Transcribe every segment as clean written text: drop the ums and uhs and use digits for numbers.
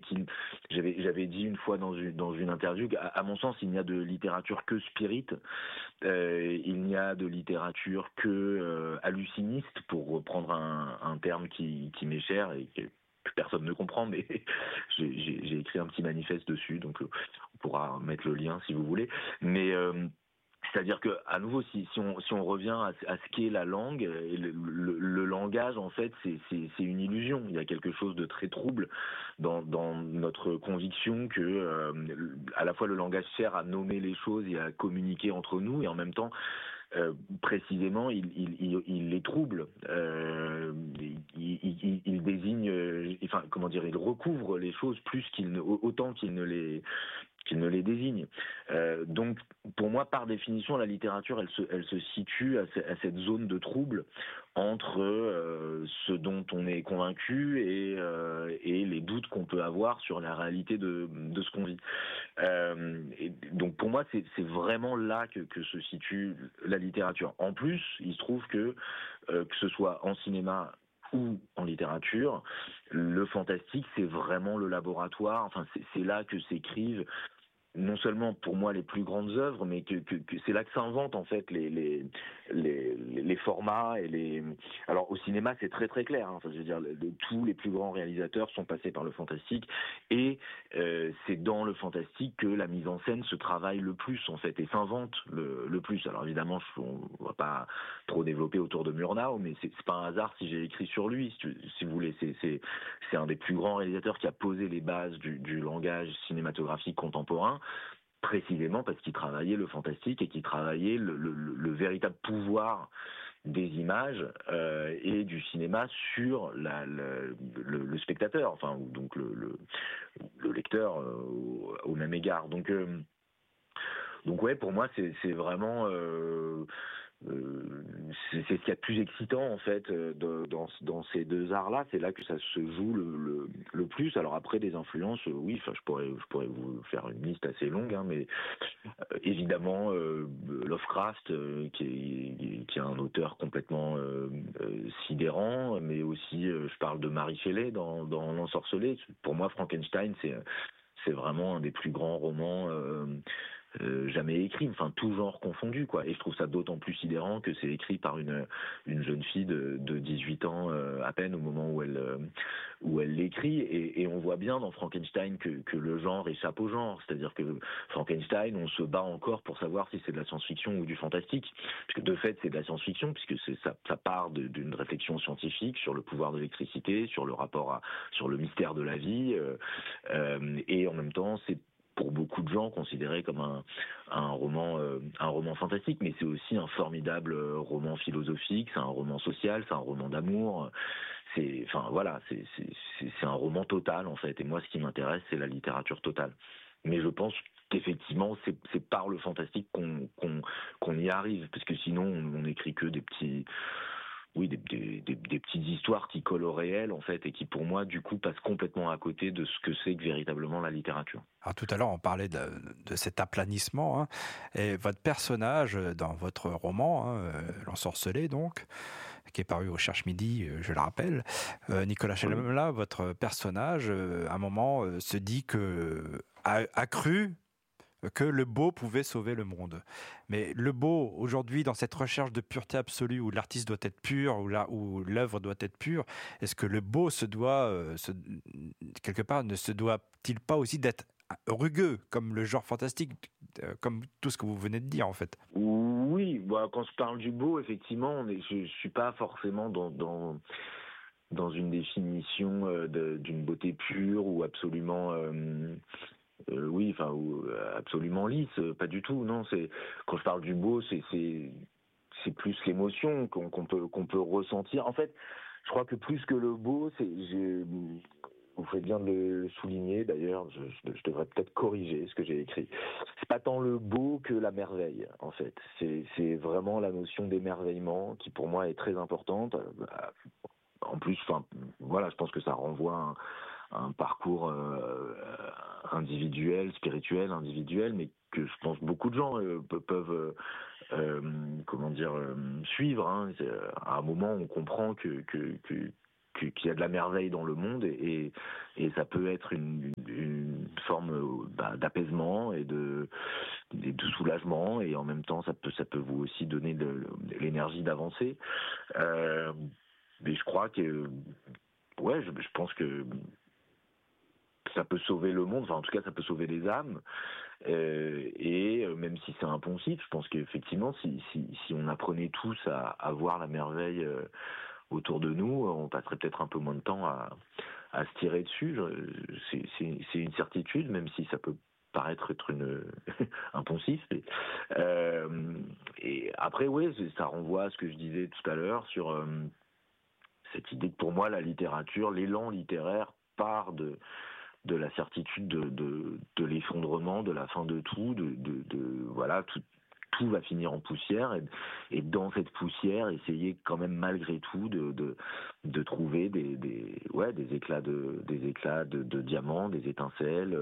j'avais dit une fois dans une interview qu'à mon sens, il n'y a de littérature que spirit, il n'y a de littérature que halluciniste, pour reprendre un terme qui m'est cher et que personne ne comprend, mais j'ai écrit un petit manifeste dessus, donc on pourra mettre le lien si vous voulez. Mais c'est-à-dire que, à nouveau, si on revient à ce qu'est la langue, et le langage, en fait, c'est une illusion. Il y a quelque chose de très trouble dans notre conviction que, à la fois, le langage sert à nommer les choses et à communiquer entre nous, et en même temps, précisément, il les trouble. Il désigne, enfin, comment dire, il recouvre les choses autant qu'il ne les désigne. Donc, pour moi, par définition, la littérature, elle se situe à cette zone de trouble entre ce dont on est convaincu et les doutes qu'on peut avoir sur la réalité de ce qu'on vit. Et donc, pour moi, c'est vraiment là que se situe la littérature. En plus, il se trouve que ce soit en cinéma ou en littérature, le fantastique, c'est vraiment le laboratoire. Enfin, c'est là que s'écrivent non seulement pour moi les plus grandes œuvres, mais que c'est là que s'inventent en fait les formats et les. Alors au cinéma c'est très très clair. Hein. Enfin, je veux dire, tous les plus grands réalisateurs sont passés par le fantastique et c'est dans le fantastique que la mise en scène se travaille le plus en fait et s'invente le plus. Alors évidemment, on va pas trop développer autour de Murnau, mais c'est pas un hasard si j'ai écrit sur lui. Si vous voulez, c'est un des plus grands réalisateurs qui a posé les bases du langage cinématographique contemporain, précisément parce qu'il travaillait le fantastique et qu'il travaillait le véritable pouvoir des images et du cinéma sur le spectateur, enfin, donc le lecteur au même égard. Donc ouais, pour moi, c'est vraiment c'est ce qu'il y a de plus excitant en fait dans ces deux arts-là. C'est là que ça se joue le plus. Alors après des influences, oui, enfin je pourrais vous faire une liste assez longue, hein, mais évidemment Lovecraft qui est un auteur complètement sidérant, mais aussi je parle de Mary Shelley dans L'Ensorcelé. Pour moi, Frankenstein c'est vraiment un des plus grands romans jamais écrit, enfin tout genre confondu, quoi. Et je trouve ça d'autant plus sidérant que c'est écrit par une jeune fille de 18 ans à peine au moment où elle l'écrit, et on voit bien dans Frankenstein que le genre échappe au genre, c'est-à-dire que Frankenstein, on se bat encore pour savoir si c'est de la science-fiction ou du fantastique, puisque de fait c'est de la science-fiction, puisque ça part d'une réflexion scientifique sur le pouvoir de l'électricité, sur le rapport sur le mystère de la vie, et en même temps c'est pour beaucoup de gens considéré comme un roman fantastique, mais c'est aussi un formidable roman philosophique, c'est un roman social, c'est un roman d'amour, c'est un roman total en fait. Et moi, ce qui m'intéresse, c'est la littérature totale. Mais je pense qu'effectivement, c'est par le fantastique qu'on y arrive, parce que sinon, on n'écrit que des petites histoires qui collent au réel, en fait, et qui, pour moi, du coup, passent complètement à côté de ce que c'est que véritablement la littérature. Alors, tout à l'heure, on parlait de cet aplanissement, hein, et votre personnage, dans votre roman, hein, L'Ensorcelé, donc, qui est paru au Cherche-Midi, je le rappelle, Nicolas Chalamela, votre personnage, à un moment, se dit a cru que le beau pouvait sauver le monde. Mais le beau, aujourd'hui, dans cette recherche de pureté absolue, où l'artiste doit être pur, où l'œuvre doit être pure, est-ce que le beau quelque part, ne se doit-il pas aussi d'être rugueux, comme le genre fantastique, comme tout ce que vous venez de dire, en fait? Oui, quand je parle du beau, effectivement, je suis pas forcément dans une définition d'une beauté pure ou absolument absolument lisse, pas du tout. Non, quand je parle du beau, c'est plus l'émotion qu'on peut ressentir. En fait, je crois que plus que le beau, vous faites bien de le souligner. D'ailleurs, je devrais peut-être corriger ce que j'ai écrit. C'est pas tant le beau que la merveille, en fait. C'est vraiment la notion d'émerveillement qui, pour moi, est très importante. En plus, je pense que ça renvoie un parcours individuel, mais que je pense beaucoup de gens peuvent suivre. Hein. À un moment, on comprend que qu'il y a de la merveille dans le monde et ça peut être une forme d'apaisement et de soulagement, et en même temps ça peut vous aussi donner de l'énergie d'avancer. Mais je crois que je pense que ça peut sauver le monde, enfin en tout cas ça peut sauver des âmes, et même si c'est impensif, je pense qu'effectivement si on apprenait tous à voir la merveille autour de nous, on passerait peut-être un peu moins de temps à se tirer dessus. C'est une certitude, même si ça peut paraître être impensif. Et après, ça renvoie à ce que je disais tout à l'heure sur cette idée que pour moi, la littérature, l'élan littéraire part de la certitude de l'effondrement, de la fin de tout, voilà, tout va finir en poussière, et dans cette poussière, essayer quand même malgré tout de trouver des éclats de diamants, des étincelles,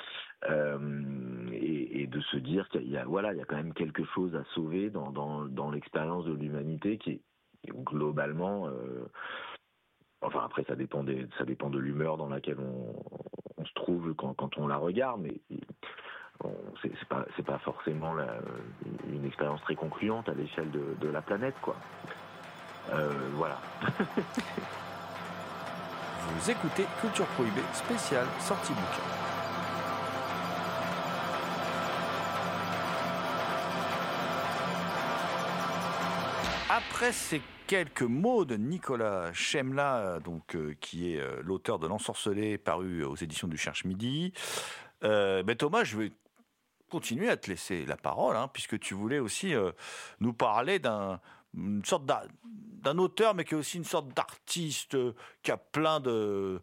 et de se dire qu'il y a quand même quelque chose à sauver dans l'expérience de l'humanité qui est globalement, enfin après ça dépend de l'humeur dans laquelle on se trouve quand on la regarde, mais c'est pas forcément une expérience très concluante à l'échelle de la planète, quoi. Voilà. Vous écoutez Culture Prohibée spéciale sortie bouquin. Après ces quelques mots de Nicolas Chemla, qui est l'auteur de L'Ensorcelé, paru aux éditions du Cherche Midi, Thomas, je vais continuer à te laisser la parole, puisque tu voulais aussi nous parler d'un auteur, mais qui est aussi une sorte d'artiste qui a plein de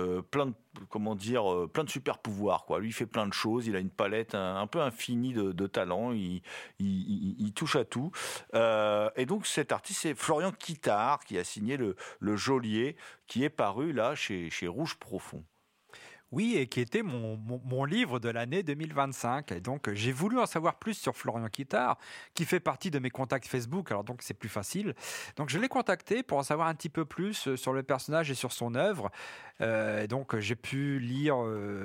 super pouvoirs, quoi. Lui, il fait plein de choses, il a une palette un peu infinie de talents, il touche à tout. Et donc cet artiste, c'est Florian Kittard, qui a signé le Geôlier, qui est paru là chez Rouge Profond. Oui, et qui était mon livre de l'année 2025. Et donc, j'ai voulu en savoir plus sur Florian Kittard, qui fait partie de mes contacts Facebook, alors donc c'est plus facile. Donc, je l'ai contacté pour en savoir un petit peu plus sur le personnage et sur son œuvre. Donc, j'ai pu lire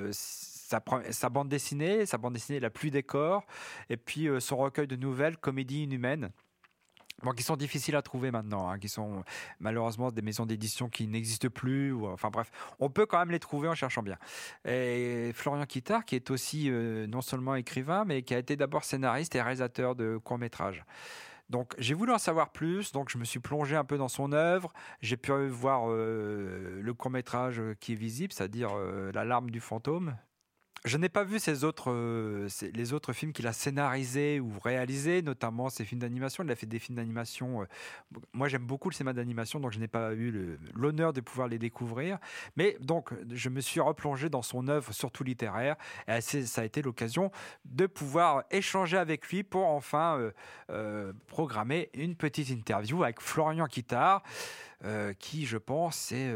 sa bande dessinée La pluie des corps, et puis son recueil de nouvelles, Comédie inhumaine. Bon, qui sont difficiles à trouver maintenant, qui sont malheureusement des maisons d'édition qui n'existent plus. Enfin bref, on peut quand même les trouver en cherchant bien. Et Florian Kittard, qui est aussi non seulement écrivain, mais qui a été d'abord scénariste et réalisateur de courts-métrages. Donc j'ai voulu en savoir plus, donc je me suis plongé un peu dans son œuvre. J'ai pu voir le court-métrage qui est visible, c'est-à-dire La larme du fantôme. Je n'ai pas vu les autres films qu'il a scénarisés ou réalisés, notamment ses films d'animation. Il a fait des films d'animation. Moi, j'aime beaucoup le cinéma d'animation, donc je n'ai pas eu l'honneur de pouvoir les découvrir. Mais donc, je me suis replongé dans son œuvre, surtout littéraire. Et ça a été l'occasion de pouvoir échanger avec lui pour enfin programmer une petite interview avec Florian Kittard, qui, je pense, est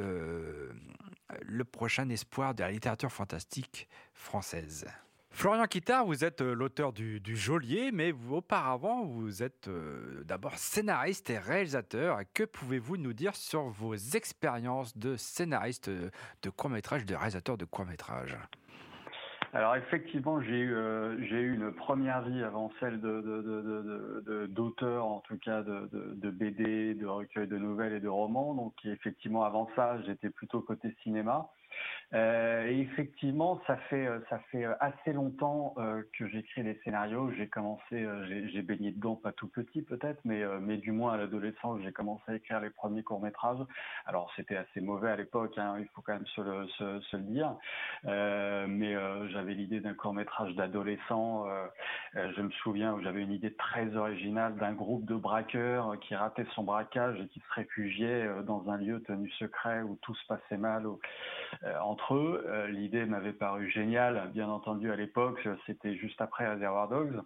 le prochain espoir de la littérature fantastique française. Florian Kittard, vous êtes l'auteur du Geôlier, mais auparavant, vous êtes d'abord scénariste et réalisateur. Que pouvez-vous nous dire sur vos expériences de scénariste de court-métrage, de réalisateur de court-métrage ? Alors effectivement, j'ai eu une première vie avant celle d'auteur, en tout cas de BD, de recueils de nouvelles et de romans. Donc effectivement, avant ça, j'étais plutôt côté cinéma. Et effectivement, ça fait assez longtemps que j'écris des scénarios. J'ai commencé, j'ai baigné dedans, pas tout petit peut-être, mais du moins à l'adolescence, j'ai commencé à écrire les premiers courts-métrages. Alors c'était assez mauvais à l'époque, il faut quand même se le dire. Mais j'avais l'idée d'un court-métrage d'adolescent. Je me souviens où j'avais une idée très originale d'un groupe de braqueurs qui ratait son braquage et qui se réfugiait dans un lieu tenu secret où tout se passait mal entre eux. L'idée m'avait paru géniale, bien entendu à l'époque, c'était juste après Reservoir Dogs.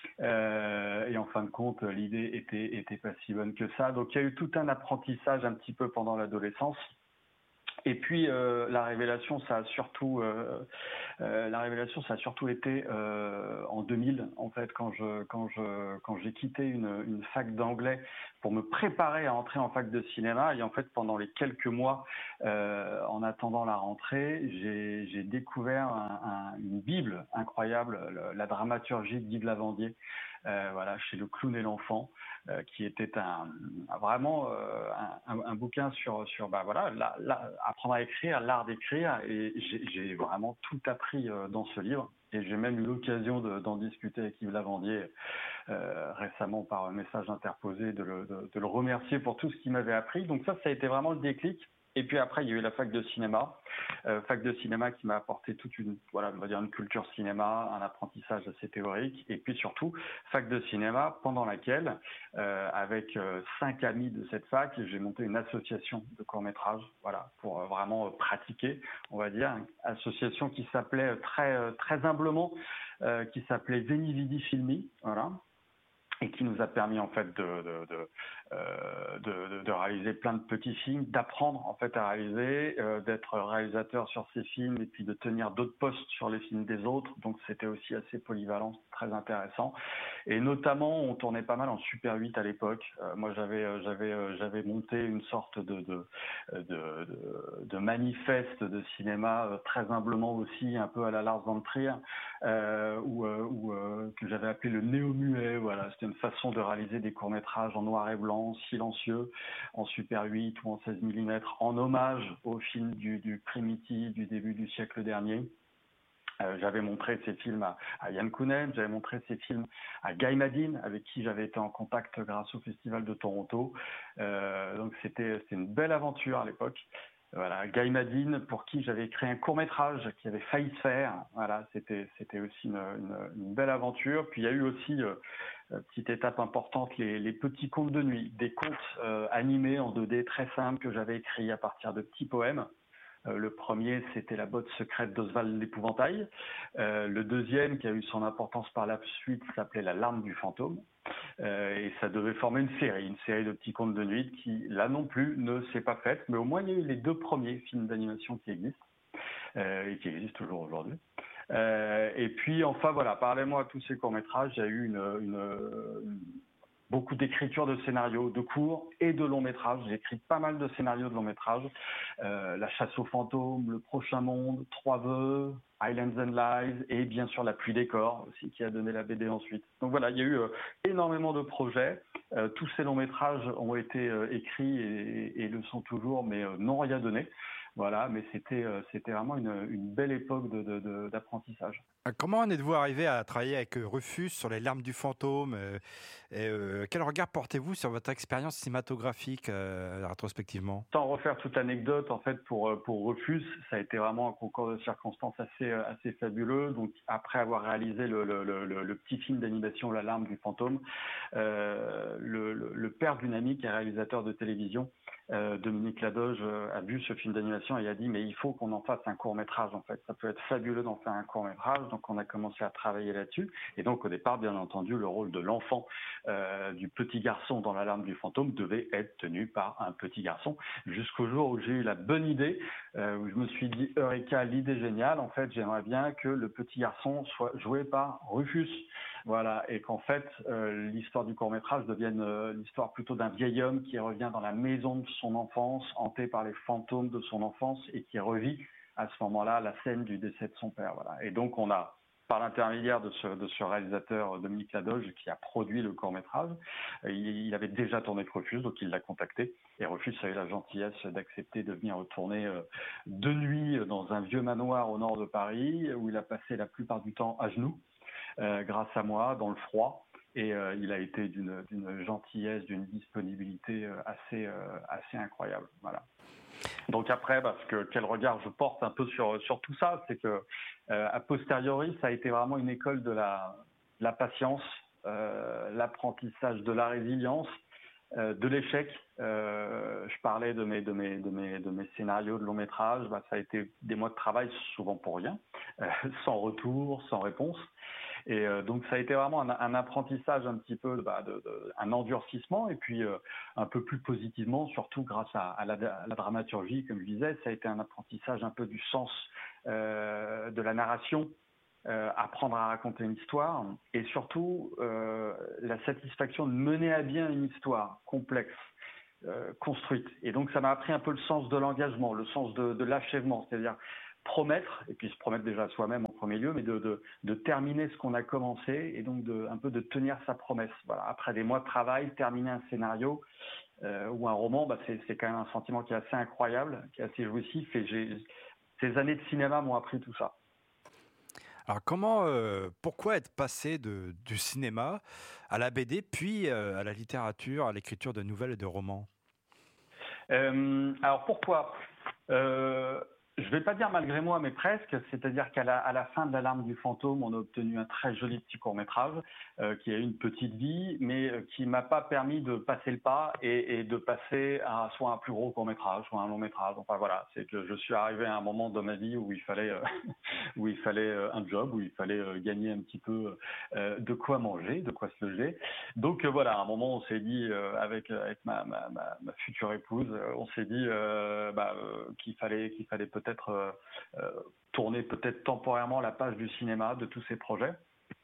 Et en fin de compte, l'idée était pas si bonne que ça. Donc il y a eu tout un apprentissage un petit peu pendant l'adolescence. Et puis la révélation, ça a surtout été en 2000, en fait, quand j'ai quitté une fac d'anglais pour me préparer à entrer en fac de cinéma. Et en fait, pendant les quelques mois, en attendant la rentrée, j'ai découvert une bible incroyable, la dramaturgie d'Yves Lavandier, voilà, chez Le Clown et l'Enfant, qui était vraiment un bouquin sur voilà, apprendre à écrire, l'art d'écrire, et j'ai vraiment tout appris dans ce livre, et j'ai même eu l'occasion d'en discuter avec Yves Lavandier récemment par un message interposé, de le remercier pour tout ce qu'il m'avait appris. Donc ça a été vraiment le déclic. Et puis après, il y a eu la fac de cinéma qui m'a apporté toute une culture cinéma, un apprentissage assez théorique, et puis surtout fac de cinéma pendant laquelle, avec 5 amis de cette fac, j'ai monté une association de court-métrage, voilà, pour vraiment pratiquer, on va dire, une association qui s'appelait très humblement, qui s'appelait Veni Vidi Filmi, voilà, et qui nous a permis en fait de réaliser plein de petits films, d'apprendre en fait à réaliser, d'être réalisateur sur ces films, et puis de tenir d'autres postes sur les films des autres. Donc c'était aussi assez polyvalent, très intéressant. Et notamment, on tournait pas mal en Super 8 à l'époque. Moi, j'avais monté une sorte de manifeste de cinéma, très humblement aussi, un peu à la Lars von Trier, que j'avais appelé le néo-muet. Voilà, c'était une façon de réaliser des courts-métrages en noir et blanc, silencieux, en Super 8 ou en 16 mm, en hommage au film du Trinity du début du siècle dernier. J'avais montré ces films à Yann Kounen, j'avais montré ces films à Guy Madin, avec qui j'avais été en contact grâce au Festival de Toronto. Donc c'était une belle aventure à l'époque. Voilà, Guy Madin, pour qui j'avais créé un court-métrage qui avait failli se faire. Voilà, c'était aussi une belle aventure. Puis il y a eu aussi, petite étape importante, les petits contes de nuit, des contes animés en 2D très simples que j'avais écrits à partir de petits poèmes. Le premier, c'était La botte secrète d'Oswald l'Épouvantail. Le deuxième, qui a eu son importance par la suite, s'appelait La larme du fantôme. Et ça devait former une série de petits contes de nuit qui, là non plus, ne s'est pas faite. Mais au moins, il y a eu les 2 premiers films d'animation qui existent, et qui existent toujours aujourd'hui. Et puis, enfin, voilà, parallèlement à tous ces courts-métrages, il y a eu beaucoup d'écriture de scénarios, de courts et de longs métrages. J'ai écrit pas mal de scénarios de longs métrages. La chasse aux fantômes, Le prochain monde, 3 vœux, Islands and Lies, et bien sûr La pluie des corps aussi, qui a donné la BD ensuite. Donc voilà, il y a eu énormément de projets. Tous ces longs métrages ont été écrits et le sont toujours, mais n'ont rien donné. Voilà, mais c'était vraiment une belle époque d'apprentissage. Comment en êtes-vous arrivé à travailler avec Rufus sur Les larmes du fantôme, quel regard portez-vous sur votre expérience cinématographique rétrospectivement? Sans refaire toute l'anecdote, en fait, pour Rufus, ça a été vraiment un concours de circonstances assez fabuleux. Donc, après avoir réalisé le petit film d'animation La larme du fantôme, le père d'une amie qui est réalisateur de télévision, Dominique Ladoge, a vu ce film d'animation et a dit mais il faut qu'on en fasse un court-métrage, en fait. Ça peut être fabuleux d'en faire un court-métrage. Donc on a commencé à travailler là-dessus. Et donc au départ, bien entendu, le rôle de l'enfant, du petit garçon dans La larme du fantôme devait être tenu par un petit garçon. Jusqu'au jour où j'ai eu la bonne idée, où je me suis dit Eureka, l'idée géniale. En fait, j'aimerais bien que le petit garçon soit joué par Rufus. Voilà, et qu'en fait, l'histoire du court-métrage devienne l'histoire plutôt d'un vieil homme qui revient dans la maison de son enfance, hanté par les fantômes de son enfance, et qui revit à ce moment-là la scène du décès de son père. Voilà. Et donc on a, par l'intermédiaire de ce réalisateur Dominique Ladoge, qui a produit le court-métrage, il avait déjà tourné avec Rufus, donc il l'a contacté, et Rufus a eu la gentillesse d'accepter de venir tourner de nuit dans un vieux manoir au nord de Paris, où il a passé la plupart du temps à genoux, grâce à moi, dans le froid. Et il a été d'une gentillesse, d'une disponibilité assez incroyable. Voilà. Donc après, parce que quel regard je porte un peu sur tout ça, c'est que a posteriori, ça a été vraiment une école de la patience, l'apprentissage de la résilience, de l'échec. Je parlais de mes scénarios de long métrage. Ça a été des mois de travail, souvent pour rien, sans retour, sans réponse. Et donc ça a été vraiment un apprentissage un petit peu, un endurcissement, et puis un peu plus positivement, surtout grâce à la dramaturgie, comme je disais, ça a été un apprentissage un peu du sens de la narration, apprendre à raconter une histoire, et surtout la satisfaction de mener à bien une histoire complexe, construite. Et donc ça m'a appris un peu le sens de l'engagement, le sens de l'achèvement, c'est-à-dire promettre, et puis se promettre déjà à soi-même en premier lieu, mais de terminer ce qu'on a commencé, et donc un peu de tenir sa promesse. Voilà. Après des mois de travail, terminer un scénario ou un roman, c'est quand même un sentiment qui est assez incroyable, qui est assez jouissif, et ces années de cinéma m'ont appris tout ça. Alors pourquoi être passé du cinéma à la BD, puis à la littérature, à l'écriture de nouvelles et de romans? Alors pourquoi je ne vais pas dire malgré moi, mais presque. C'est-à-dire qu'à la fin de L'Alarme du fantôme, on a obtenu un très joli petit court-métrage qui a eu une petite vie, mais qui m'a pas permis de passer le pas et de passer à soit un plus gros court-métrage, soit un long-métrage. Enfin voilà, c'est que je suis arrivé à un moment de ma vie où il fallait un job, où il fallait gagner un petit peu de quoi manger, de quoi se loger. Donc voilà, à un moment, on s'est dit avec ma future épouse, on s'est dit qu'il fallait peut-être tourner peut-être temporairement la page du cinéma de tous ces projets.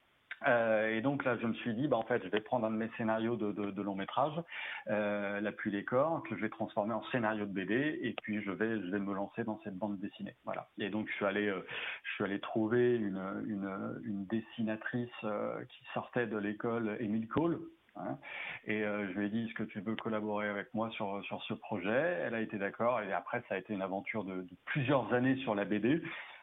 Et donc là, je me suis dit, en fait, je vais prendre un de mes scénarios de long métrage, La pluie des corps, que je vais transformer en scénario de BD, et puis je vais me lancer dans cette bande dessinée. Voilà. Et donc je suis allé trouver une dessinatrice qui sortait de l'école Émile Cole. Hein, et je lui ai dit, est-ce que tu veux collaborer avec moi sur ce projet? Elle a été d'accord, et après ça a été une aventure de plusieurs années sur la BD.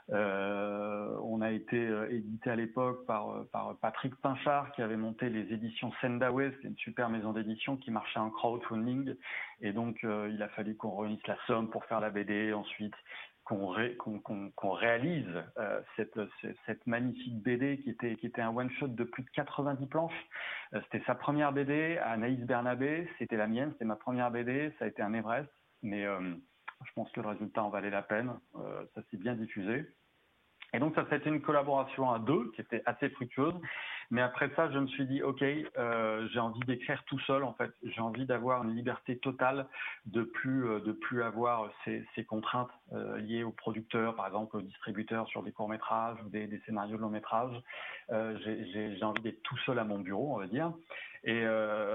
On a été édité à l'époque par Patrick Pinchard, qui avait monté les éditions Sendaway, c'était une super maison d'édition qui marchait en crowdfunding, et donc il a fallu qu'on réunisse la somme pour faire la BD, ensuite qu'on réalise cette magnifique BD qui était un one-shot de plus de 90 planches. C'était sa première BD, Anaïs Bernabé, c'était la mienne, c'était ma première BD, ça a été un Everest, mais je pense que le résultat en valait la peine, ça s'est bien diffusé. Et donc ça a été une collaboration à deux qui était assez fructueuse. Mais après ça, je me suis dit, ok, j'ai envie d'écrire tout seul en fait. J'ai envie d'avoir une liberté totale, de plus avoir ces contraintes liées aux producteurs, par exemple aux distributeurs sur des courts-métrages ou des scénarios de long-métrage. J'ai envie d'être tout seul à mon bureau, on va dire. Et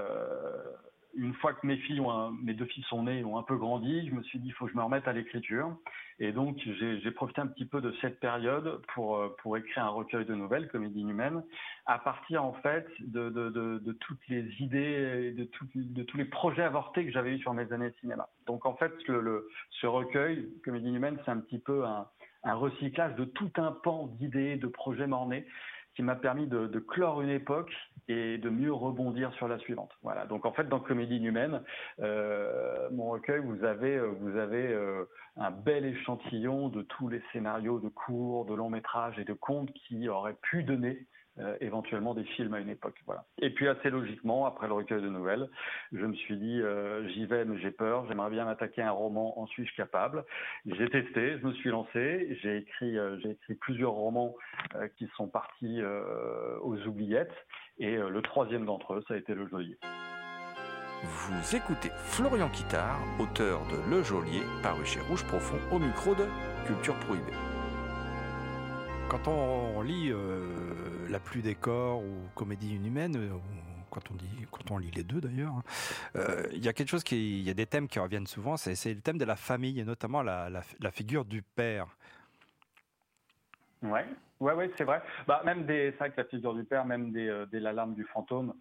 une fois que mes deux filles sont nées et ont un peu grandi, je me suis dit, il faut que je me remette à l'écriture. Et donc, j'ai profité un petit peu de cette période pour écrire un recueil de nouvelles, Comédie Inhumaine, à partir, en fait, de toutes les idées, de tous les projets avortés que j'avais eus sur mes années de cinéma. Donc, en fait, ce recueil, Comédie Inhumaine, c'est un petit peu un recyclage de tout un pan d'idées, de projets mornés, qui m'a permis de clore une époque et de mieux rebondir sur la suivante. Voilà. Donc en fait, dans Comédie Inhumaine, mon recueil, vous avez un bel échantillon de tous les scénarios de courts, de longs métrages et de contes qui auraient pu donner éventuellement des films à une époque. Voilà. Et puis assez logiquement, après le recueil de nouvelles, je me suis dit, j'y vais mais j'ai peur, j'aimerais bien m'attaquer à un roman, en suis-je capable? J'ai testé, je me suis lancé, j'ai écrit plusieurs romans qui sont partis aux oubliettes, et le troisième d'entre eux, ça a été Le Geôlier. Vous écoutez Florian Kittard, auteur de Le Geôlier, paru chez Rouge Profond, au micro de Culture Prohibée. Quand on lit La pluie des corps ou Comédie inhumaine, quand on lit les deux d'ailleurs, il y a quelque chose il y a des thèmes qui reviennent souvent, c'est le thème de la famille, et notamment la figure du père. Ouais, c'est vrai. C'est vrai que la figure du père, même dès L'Alarme du fantôme,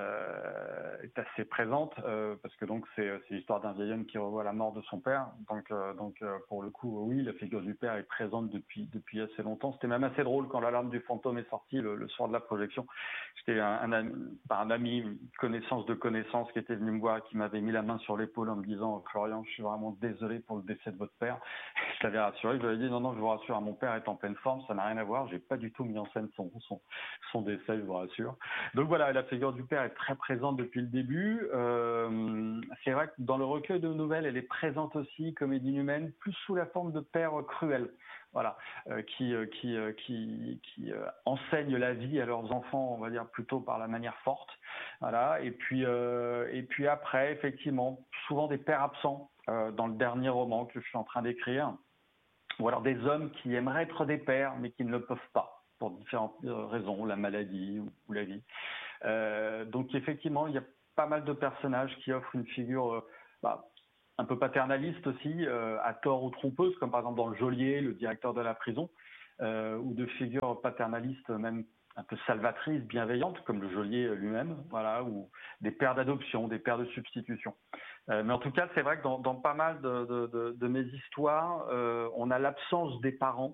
est assez présente, parce que donc c'est l'histoire d'un vieil homme qui revoit la mort de son père. Donc pour le coup, oui, la figure du père est présente depuis assez longtemps. C'était même assez drôle quand L'Alarme du fantôme est sorti le soir de la projection. J'étais un ami, une connaissance de connaissance qui était venu me voir et qui m'avait mis la main sur l'épaule en me disant, Florian, je suis vraiment désolé pour le décès de votre père. Je l'avais rassuré, je lui avais dit non, je vous rassure, mon père est en pleine forme, ça n'a rien à voir, j'ai pas du tout mis en scène son décès, je vous rassure. Donc voilà, la figure du père est très présente depuis le début. C'est vrai que dans le recueil de nouvelles, elle est présente aussi, Comédie Inhumaine, plus sous la forme de père cruel. voilà, qui enseignent la vie à leurs enfants, on va dire plutôt par la manière forte, voilà. Et puis après, effectivement, souvent des pères absents dans le dernier roman que je suis en train d'écrire, ou alors des hommes qui aimeraient être des pères mais qui ne le peuvent pas pour différentes raisons, la maladie ou la vie. Donc effectivement, il y a pas mal de personnages qui offrent une figure un peu paternaliste aussi, à tort ou trompeuse, comme par exemple dans Le Geôlier, le directeur de la prison, ou de figures paternalistes même un peu salvatrices, bienveillantes, comme le geôlier lui-même, voilà, ou des pères d'adoption, des pères de substitution. Mais en tout cas, c'est vrai que dans pas mal de mes histoires, on a l'absence des parents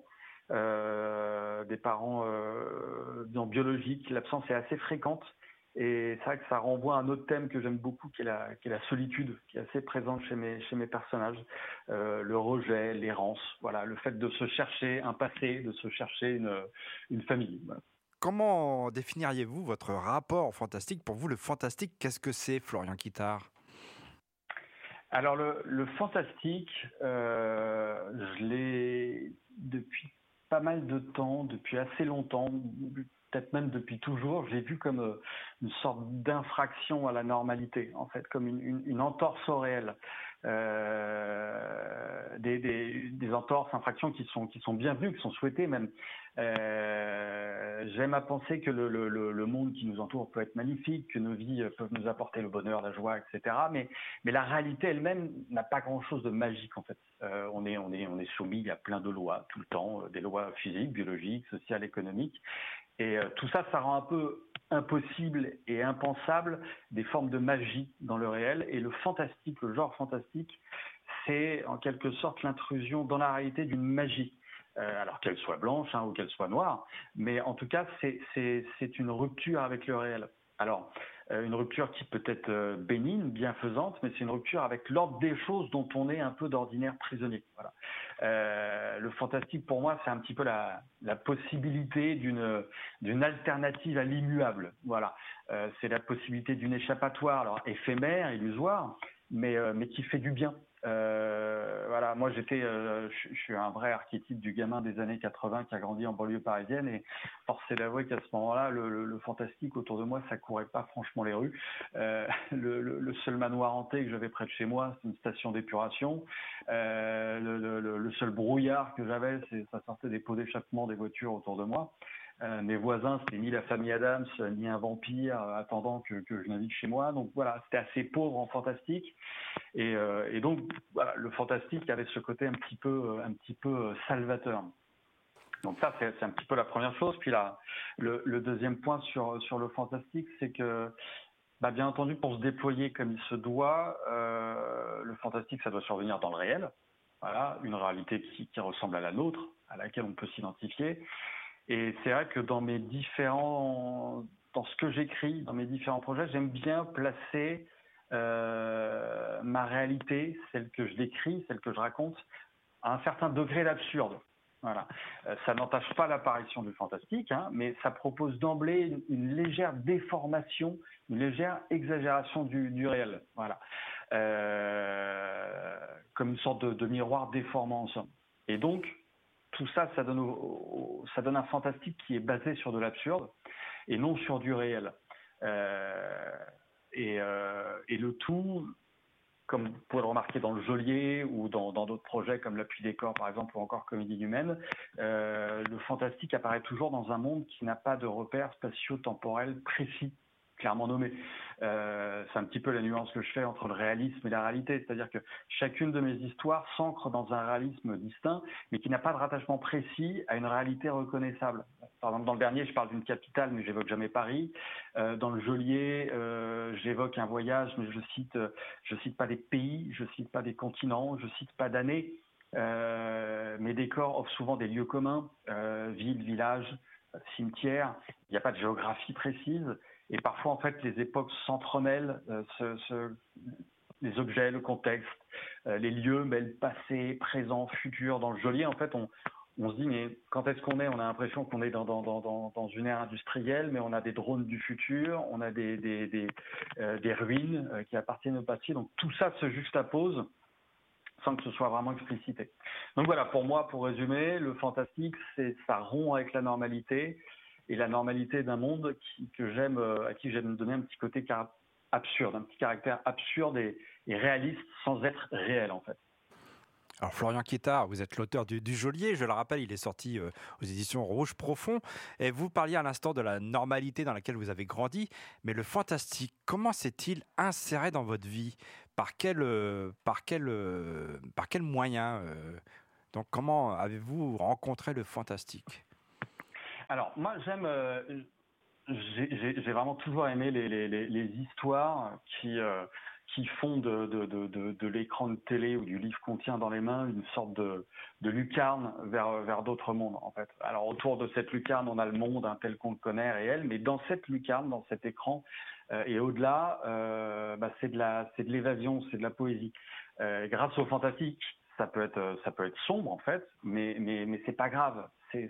biologiques. L'absence est assez fréquente. Et c'est vrai que ça renvoie à un autre thème que j'aime beaucoup, qui est la solitude, qui est assez présente chez mes personnages. Le rejet, l'errance, voilà, le fait de se chercher un passé, de se chercher une famille. Voilà. Comment définiriez-vous votre rapport au fantastique? Pour vous, le fantastique, qu'est-ce que c'est, Florian Guittard? Alors, le fantastique, je l'ai depuis pas mal de temps, depuis assez longtemps, peut-être même depuis toujours, j'ai vu comme une sorte d'infraction à la normalité, en fait, comme une entorse au réel. Des entorses, infractions qui sont bienvenues, qui sont souhaitées même. J'aime à penser que le monde qui nous entoure peut être magnifique, que nos vies peuvent nous apporter le bonheur, la joie, etc. Mais la réalité elle-même n'a pas grand-chose de magique en fait. On est soumis à plein de lois tout le temps, des lois physiques, biologiques, sociales, économiques. Et tout ça, ça rend un peu impossible et impensable des formes de magie dans le réel. Et le fantastique, le genre fantastique, c'est en quelque sorte l'intrusion dans la réalité d'une magie. Alors qu'elle soit blanche ou qu'elle soit noire, mais en tout cas, c'est une rupture avec le réel. Alors, une rupture qui peut être bénigne, bienfaisante, mais c'est une rupture avec l'ordre des choses dont on est un peu d'ordinaire prisonnier. Voilà. Le fantastique, pour moi, c'est un petit peu la possibilité d'une alternative à l'immuable. Voilà. C'est la possibilité d'une échappatoire, alors éphémère, illusoire, mais qui fait du bien. Voilà, moi je suis un vrai archétype du gamin des années 80 qui a grandi en banlieue parisienne, et force est d'avouer qu'à ce moment-là, le fantastique autour de moi, ça courait pas franchement les rues. Le seul manoir hanté que j'avais près de chez moi, c'est une station d'épuration. Le seul brouillard que j'avais, ça sortait des pots d'échappement des voitures autour de moi. Mes voisins, c'était ni la famille Adams, ni un vampire attendant que je l'invite chez moi. Donc voilà, c'était assez pauvre en fantastique. Et donc, voilà, le fantastique avait ce côté un petit peu salvateur. Donc ça, c'est un petit peu la première chose. Puis là, le deuxième point sur le fantastique, c'est que, bien entendu, pour se déployer comme il se doit, le fantastique, ça doit survenir dans le réel. Voilà, une réalité qui ressemble à la nôtre, à laquelle on peut s'identifier. Et c'est vrai que dans ce que j'écris, dans mes différents projets, j'aime bien placer ma réalité, celle que je décris, celle que je raconte, à un certain degré d'absurde. Voilà. Ça n'entache pas l'apparition du fantastique, mais ça propose d'emblée une légère déformation, une légère exagération du réel. Voilà. Comme une sorte de miroir déformant en somme. Et donc, tout ça, ça donne un fantastique qui est basé sur de l'absurde et non sur du réel. Et le tout, comme vous pouvez le remarquer dans Le Geôlier ou dans d'autres projets comme L'Appui des corps par exemple, ou encore Comédie humaine, le fantastique apparaît toujours dans un monde qui n'a pas de repères spatio-temporels précis, clairement nommés. C'est un petit peu la nuance que je fais entre le réalisme et la réalité, c'est-à-dire que chacune de mes histoires s'ancre dans un réalisme distinct, mais qui n'a pas de rattachement précis à une réalité reconnaissable. Par exemple, dans le dernier, je parle d'une capitale, mais j'évoque jamais Paris. Dans Le Geôlier, j'évoque un voyage, mais je cite pas des pays, je cite pas des continents, je cite pas d'années. Mes décors offrent souvent des lieux communs, villes, villages, cimetières. Il n'y a pas de géographie précise. Et parfois, en fait, les époques s'entremêlent, les objets, le contexte, les lieux mêlent passé, présent, futur. Dans Le Geôlier, en fait, on se dit, mais quand est-ce qu'on est? On a l'impression qu'on est dans une ère industrielle, mais on a des drones du futur, on a des ruines qui appartiennent au passé. Donc tout ça se juxtapose. sans que ce soit vraiment explicité. Donc voilà, pour moi, pour résumer, le fantastique, ça rompt avec la normalité, et la normalité d'un monde à qui j'aime donner un petit côté absurde, un petit caractère absurde et réaliste sans être réel en fait. Alors Florian Quiétard, vous êtes l'auteur du Geôlier, je le rappelle, il est sorti aux éditions Rouge Profond, et vous parliez à l'instant de la normalité dans laquelle vous avez grandi, mais le fantastique, comment s'est-il inséré dans votre vie ? Par quel moyen Donc comment avez-vous rencontré le fantastique ? Alors moi j'ai vraiment toujours aimé les histoires qui font de l'écran de télé ou du livre qu'on tient dans les mains une sorte de lucarne vers d'autres mondes en fait. Alors autour de cette lucarne, on a le monde tel qu'on le connaît réel, mais dans cette lucarne, dans cet écran et au-delà, c'est de l'évasion, c'est de la poésie. Grâce au fantastique, ça peut être sombre en fait, mais c'est pas grave.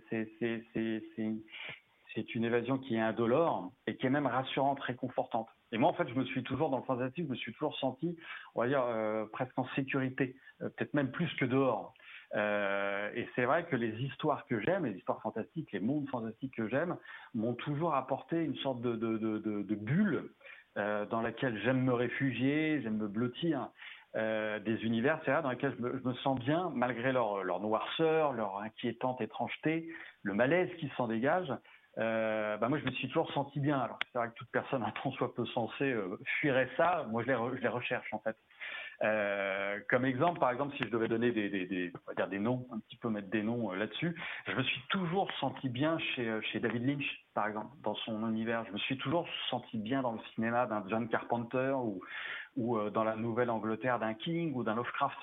C'est une évasion qui est indolore et qui est même rassurante, réconfortante. Et moi, en fait, je me suis toujours, dans le fantastique, je me suis toujours senti, on va dire, presque en sécurité, peut-être même plus que dehors. Et c'est vrai que les histoires que j'aime, les histoires fantastiques, les mondes fantastiques que j'aime, m'ont toujours apporté une sorte de bulle dans laquelle j'aime me réfugier, j'aime me blottir. Des univers, c'est là dans lesquels je me sens bien, malgré leur noirceur, leur inquiétante étrangeté, le malaise qui s'en dégage. Moi, je me suis toujours senti bien. Alors, c'est vrai que toute personne, un tant soit peu sensée, fuirait ça. Moi, je les recherche, en fait. Comme exemple, par exemple, si je devais donner on va dire des noms, un petit peu mettre des noms là-dessus, je me suis toujours senti bien chez David Lynch, par exemple, dans son univers. Je me suis toujours senti bien dans le cinéma d'un John Carpenter ou dans la Nouvelle-Angleterre d'un King ou d'un Lovecraft.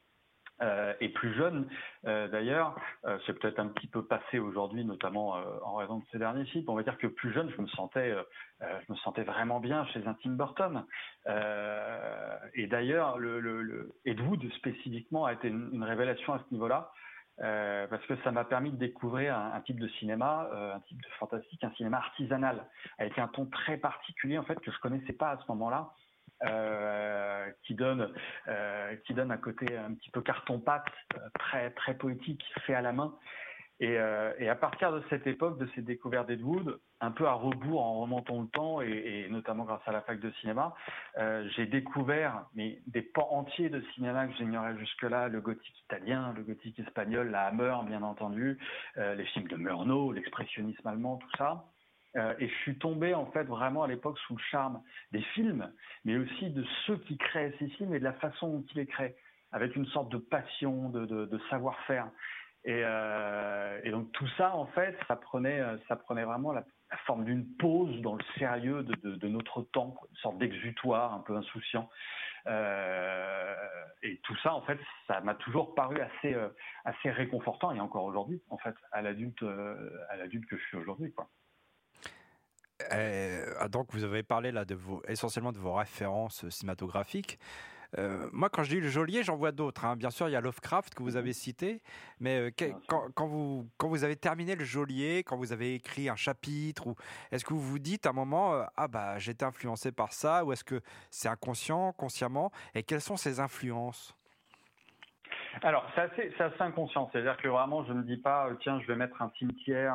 Et plus jeune, d'ailleurs, c'est peut-être un petit peu passé aujourd'hui, notamment en raison de ces derniers films. On va dire que plus jeune, je me sentais vraiment bien chez un Tim Burton. Et d'ailleurs, le Ed Wood spécifiquement a été une révélation à ce niveau-là, parce que ça m'a permis de découvrir un type de cinéma, un type de fantastique, un cinéma artisanal, avec un ton très particulier en fait que je connaissais pas à ce moment-là. Qui donne un côté un petit peu carton-pâte, très très poétique, fait à la main. Et à partir de cette époque, de ces découvertes d'Ed Wood, un peu à rebours en remontant le temps, et notamment grâce à la fac de cinéma, j'ai découvert des pans entiers de cinéma que j'ignorais jusque-là, le gothique italien, le gothique espagnol, la Hammer bien entendu, les films de Murnau, l'expressionnisme allemand, tout ça. Et je suis tombé en fait vraiment à l'époque sous le charme des films, mais aussi de ceux qui créent ces films et de la façon dont ils les créent, avec une sorte de passion, de savoir-faire. Et donc tout ça en fait, ça prenait vraiment la forme d'une pause dans le sérieux de notre temps, une sorte d'exutoire un peu insouciant. Et tout ça en fait, ça m'a toujours paru assez réconfortant, et encore aujourd'hui en fait, à l'adulte que je suis aujourd'hui, quoi. Donc vous avez parlé là essentiellement de vos références cinématographiques. Moi, quand je dis le Geôlier, j'en vois d'autres. Hein. Bien sûr, il y a Lovecraft que vous avez cité, mais quand vous avez terminé le Geôlier, quand vous avez écrit un chapitre, est-ce que vous vous dites à un moment, j'ai été influencé par ça, ou est-ce que c'est inconscient, consciemment, et quelles sont ces influences ? Alors, c'est assez inconscient. C'est-à-dire que vraiment, je ne me dis pas, tiens, je vais mettre un cimetière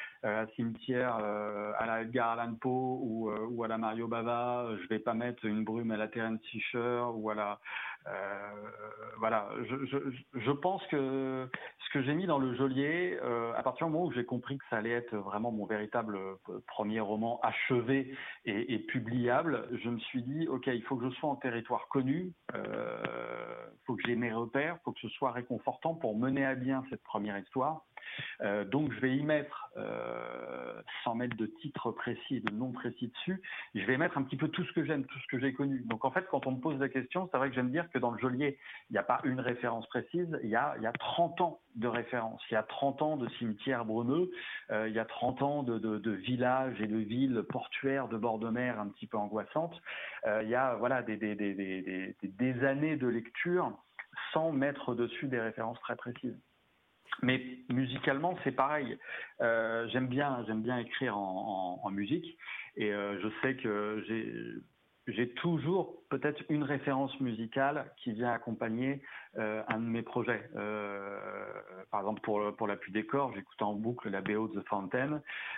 à la Edgar Allan Poe ou à la Mario Bava. Je vais pas mettre une brume à la Terence Fisher ou à la... voilà. Je pense que ce que j'ai mis dans le Geôlier, à partir du moment où j'ai compris que ça allait être vraiment mon véritable premier roman achevé et publiable, je me suis dit, ok, il faut que je sois en territoire connu, faut que j'ai mes repères, faut que ce soit réconfortant pour mener à bien cette première histoire. Donc je vais y mettre, sans mettre de titre précis et de nom précis dessus, je vais mettre un petit peu tout ce que j'aime, tout ce que j'ai connu. Donc en fait, quand on me pose la question, c'est vrai que j'aime dire que dans le Geôlier, il n'y a pas une référence précise, il y a 30 ans de références. Il y a 30 ans de cimetières brumeux, il y a 30 ans de villages et de villes portuaires de bord de mer un petit peu angoissantes. Il y a des années de lecture sans mettre dessus des références très précises. Mais musicalement, c'est pareil. J'aime bien écrire en musique, et je sais que j'ai toujours peut-être une référence musicale qui vient accompagner un de mes projets. Par exemple, pour La Pluie des Corps, j'écoute en boucle la BO de The Fountain.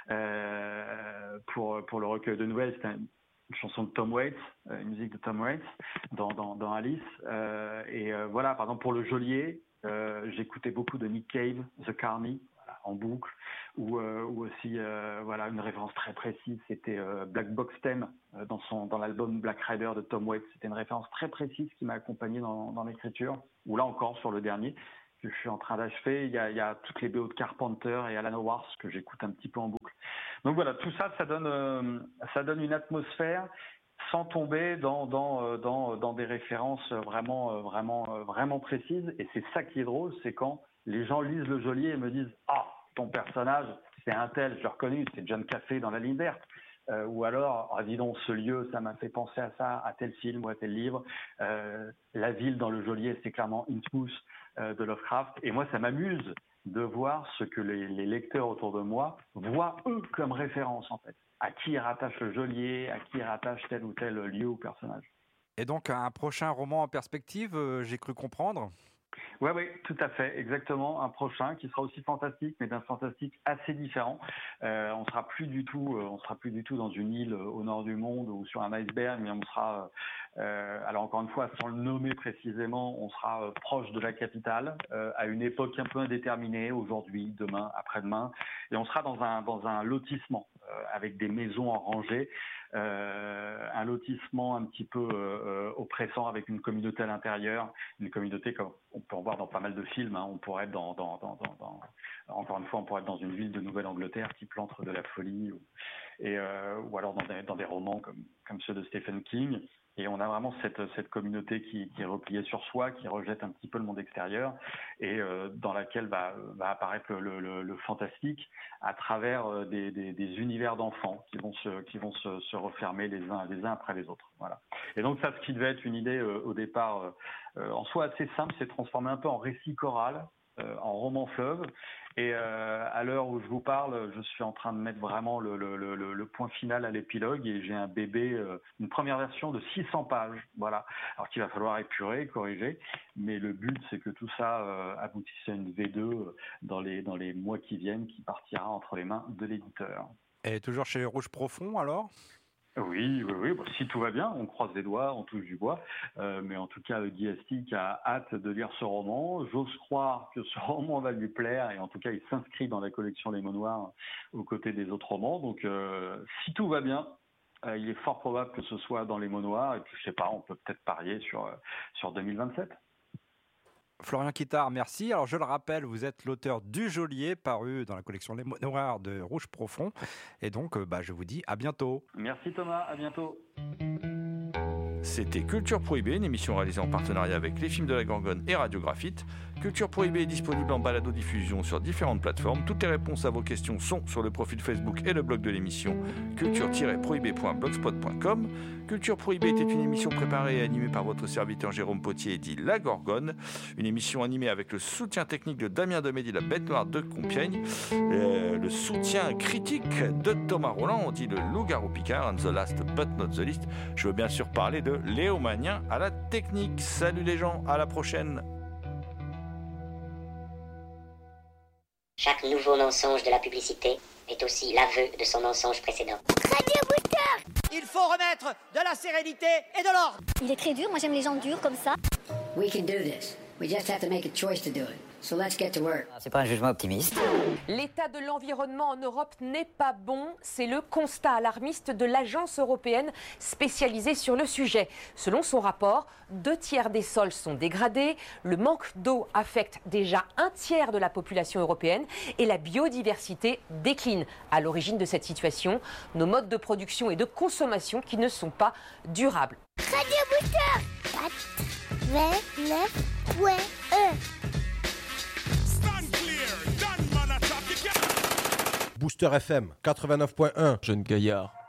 Pour le recueil de nouvelles, c'est une chanson de Tom Waits, une musique de Tom Waits dans Alice. Voilà, par exemple, pour Le Geôlier, j'écoutais beaucoup de Nick Cave, The Carney, en boucle, ou aussi voilà, une référence très précise, c'était Black Box Theme dans l'album Black Rider de Tom Waits. C'était une référence très précise qui m'a accompagné dans l'écriture, ou là encore sur le dernier que je suis en train d'achever, il y a toutes les BO de Carpenter et Alan Howard que j'écoute un petit peu en boucle. Donc voilà, tout ça, ça donne une atmosphère sans tomber dans des références vraiment précises. Et c'est ça qui est drôle, c'est quand les gens lisent Le Geôlier et me disent « Ah, ton personnage, c'est un tel, je l'ai reconnu, c'est John Café dans La Ligne verte. » Ou alors, ah, dis donc, ce lieu, ça m'a fait penser à ça, à tel film ou à tel livre. La ville dans Le Geôlier, c'est clairement Innsmouth de Lovecraft. Et moi, ça m'amuse de voir ce que les lecteurs autour de moi voient, eux, comme référence, en fait. À qui ils rattachent Le Geôlier, à qui ils rattachent tel ou tel lieu ou personnage. Et donc, un prochain roman en perspective, j'ai cru comprendre ? Oui, tout à fait, exactement. Un prochain qui sera aussi fantastique, mais d'un fantastique assez différent. On sera plus du tout dans une île au nord du monde ou sur un iceberg, mais on sera, alors encore une fois, sans le nommer précisément, on sera proche de la capitale, à une époque un peu indéterminée, aujourd'hui, demain, après-demain, et on sera dans un lotissement avec des maisons en rangée. Un lotissement un petit peu oppressant avec une communauté à l'intérieur, une communauté comme on peut en voir dans pas mal de films. On pourrait être encore une fois, on pourrait être dans une ville de Nouvelle-Angleterre type L'Antre de la folie, ou alors dans des romans comme ceux de Stephen King. Et on a vraiment cette communauté qui est repliée sur soi, qui rejette un petit peu le monde extérieur, et dans laquelle va apparaître le fantastique à travers des univers d'enfants qui vont se refermer les uns après les autres. Voilà. Et donc ça, ce qui devait être une idée au départ en soi assez simple, c'est transformé un peu en récit choral, en roman fleuve. Et à l'heure où je vous parle, je suis en train de mettre vraiment le point final à l'épilogue, et j'ai un bébé, une première version de 600 pages, voilà. Alors qu'il va falloir épurer, corriger, mais le but c'est que tout ça aboutisse à une V2 dans les mois qui viennent, qui partira entre les mains de l'éditeur. Et toujours chez Rouge Profond alors ? Oui. Bon, si tout va bien, on croise les doigts, on touche du bois. Mais en tout cas, Guy Astic a hâte de lire ce roman. J'ose croire que ce roman va lui plaire, et en tout cas, il s'inscrit dans la collection Les Mots Noirs aux côtés des autres romans. Donc, si tout va bien, il est fort probable que ce soit dans Les Mots Noirs. Et puis, je sais pas, on peut peut-être parier sur 2027. Florian Kittard, merci. Alors, je le rappelle, vous êtes l'auteur du Geôlier, paru dans la collection Les Mots Noirs de Rouge Profond. Et donc, je vous dis à bientôt. Merci Thomas, à bientôt. C'était Culture Prohibée, une émission réalisée en partenariat avec Les Films de la Gorgone et Radiographite. Culture Prohibée est disponible en balado-diffusion sur différentes plateformes. Toutes les réponses à vos questions sont sur le profil Facebook et le blog de l'émission culture-prohibée.blogspot.com. Culture Prohibée était une émission préparée et animée par votre serviteur Jérôme Potier, dit La Gorgone. Une émission animée avec le soutien technique de Damien Demédy, la bête noire de Compiègne. Le soutien critique de Thomas Roland, on dit le loup-garou Picard, and the last but not the least. Je veux bien sûr parler de Léo Magnien à la technique. Salut les gens, à la prochaine. Chaque nouveau mensonge de la publicité est aussi l'aveu de son mensonge précédent. Radio Booster! Il faut remettre de la sérénité et de l'ordre. Il est très dur, moi j'aime les gens durs comme ça. We can do this. We just have to make a choice to do it. So let's get to work. C'est pas un jugement optimiste. L'état de l'environnement en Europe n'est pas bon. C'est le constat alarmiste de l'agence européenne spécialisée sur le sujet. Selon son rapport, 2/3 des sols sont dégradés. Le manque d'eau affecte déjà 1/3 de la population européenne et la biodiversité décline. À l'origine de cette situation, nos modes de production et de consommation qui ne sont pas durables. Radio Booster! 29.1 Booster FM 89.1. Jeune Gaillard.